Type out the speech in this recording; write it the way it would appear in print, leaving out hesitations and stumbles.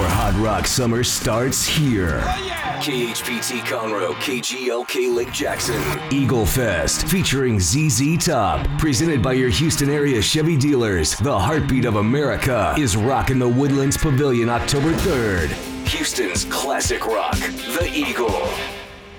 Hot Rock Summer starts here. KHPT Conroe, KGLK Lake Jackson. Eagle Fest featuring ZZ Top. Presented by your Houston area Chevy dealers. The heartbeat of America is rocking the Woodlands Pavilion October 3rd. Houston's classic rock, The Eagle.